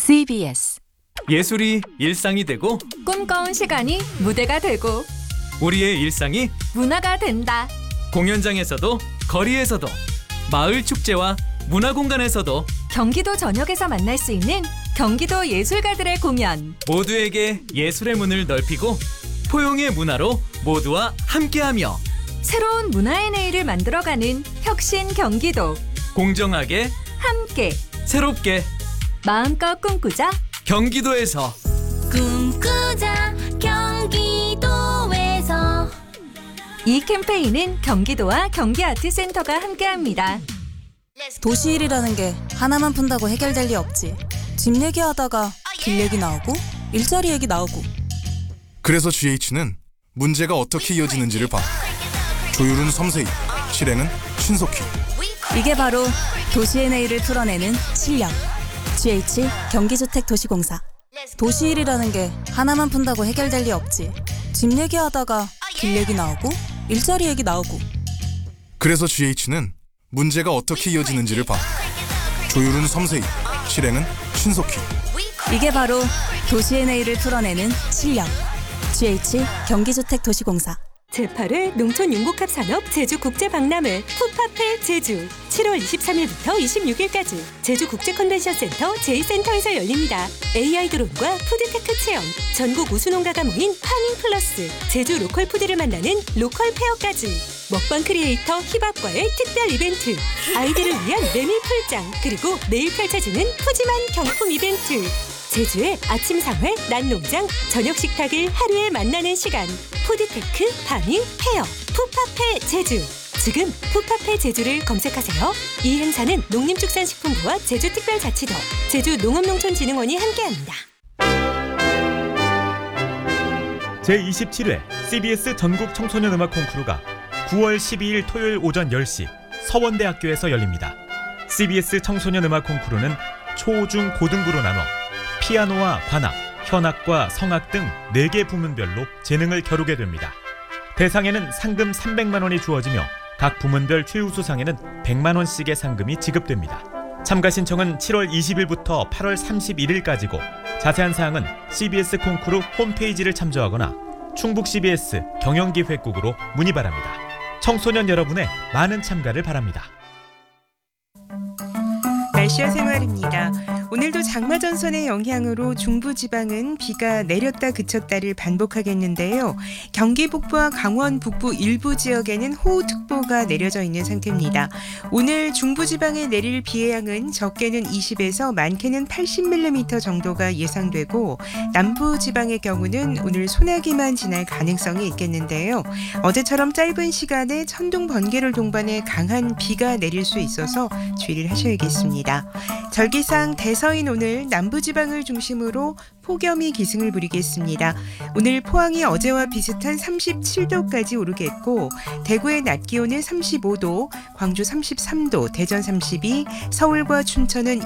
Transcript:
CBS 예술이 일상이 되고 꿈꿔온 시간이 무대가 되고 우리의 일상이 문화가 된다. 공연장에서도 거리에서도 마을 축제와 문화공간에서도 경기도 전역에서 만날 수 있는 경기도 예술가들의 공연. 모두에게 예술의 문을 넓히고 포용의 문화로 모두와 함께하며 새로운 문화의 내일을 만들어가는 혁신 경기도. 공정하게 함께 새롭게 마음껏 꿈꾸자. 경기도에서 꿈꾸자 경기도에서. 이 캠페인은 경기도와 경기아트센터가 함께합니다. 도시일이라는 게 하나만 푼다고 해결될 리 없지. 집 얘기하다가 길 얘기 나오고 일자리 얘기 나오고. 그래서 GH는 문제가 어떻게 이어지는지를 봐. 조율은 섬세히, 실행은 신속히. 이게 바로 도시의 내일을 풀어내는 실력. GH 경기주택도시공사. 도시일이라는 게 하나만 푼다고 해결될 리 없지. 집 얘기하다가 길 얘기 나오고 일자리 얘기 나오고. 그래서 GH는 문제가 어떻게 이어지는지를 봐. 조율은 섬세히, 실행은 신속히. 이게 바로 도시의 내일을 풀어내는 실력. GH 경기주택도시공사. 제8회 농촌융복합산업 제주국제박람회 풋파페 제주 7월 23일부터 26일까지 제주국제컨벤션센터 제2센터에서 열립니다. AI 드론과 푸드테크 체험, 전국 우수농가가 모인 파밍플러스, 제주 로컬 푸드를 만나는 로컬 페어까지, 먹방 크리에이터 힙합과의 특별 이벤트, 아이들을 위한 메밀 풀장, 그리고 내일 펼쳐지는 푸짐한 경품 이벤트. 제주의 아침 상회, 낮 농장, 저녁 식탁을 하루에 만나는 시간. 푸드테크, 파밍, 페어, 풋파페 제주. 지금 풋파페 제주를 검색하세요. 이 행사는 농림축산식품부와 제주특별자치도, 제주농업농촌진흥원이 함께합니다. 제27회 CBS 전국 청소년 음악 콩쿠르가 9월 12일 토요일 오전 10시 서원대학교에서 열립니다. CBS 청소년 음악 콩쿠르는 초, 중, 고등부로 나눠 피아노와 관악, 현악과 성악 등 4개 부문별로 재능을 겨루게 됩니다. 대상에는 상금 300만 원이 주어지며 각 부문별 최우수상에는 100만 원씩의 상금이 지급됩니다. 참가 신청은 7월 20일부터 8월 31일까지고 자세한 사항은 CBS 콩쿠르 홈페이지를 참조하거나 충북 CBS 경영기획국으로 문의 바랍니다. 청소년 여러분의 많은 참가를 바랍니다. 날씨와 생활입니다. 오늘도 장마 전선의 영향으로 중부지방은 비가 내렸다 그쳤다를 반복하겠는데요. 경기 북부와 강원 북부 일부 지역에는 호우특보가 내려져 있는 상태입니다. 오늘 중부지방에 내릴 비의 양은 적게는 20에서 많게는 80mm 정도가 예상되고, 남부지방의 경우는 오늘 소나기만 지날 가능성이 있겠는데요. 어제처럼 짧은 시간에 천둥 번개를 동반해 강한 비가 내릴 수 있어서 주의를 하셔야겠습니다. 절기상 대서인 오늘 남부지방을 중심으로 폭염이 기승을 부리겠습니다. 오늘 포항이 어제와 비슷한 37도까지 오르겠고, 대구의 낮 기온은 35도, 광주 33도, 대전 32, 서울과 춘천은